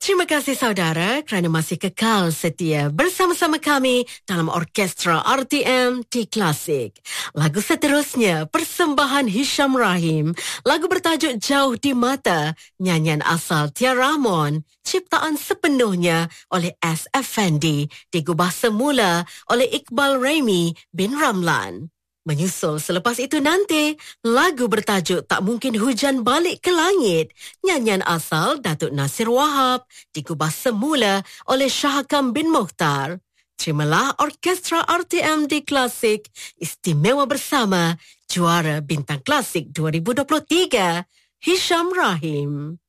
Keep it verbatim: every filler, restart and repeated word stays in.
Terima kasih saudara kerana masih kekal setia bersama-sama kami dalam Orkestra R T M T Klasik. Lagu seterusnya, persembahan Hisham Rahim. Lagu bertajuk Jauh di Mata, nyanyian asal Tia Rahman, ciptaan sepenuhnya oleh S. Effendi, digubah semula oleh Iqbal Remy bin Ramlan. Menyusul selepas itu nanti, lagu bertajuk Tak Mungkin Hujan Balik ke Langit, nyanyian asal Datuk Nasir Wahab, digubah semula oleh Syahakam bin Mokhtar. Terimalah Orkestra R T M D Klasik istimewa bersama juara Bintang Klasik dua ribu dua puluh tiga, Hisham Rahim.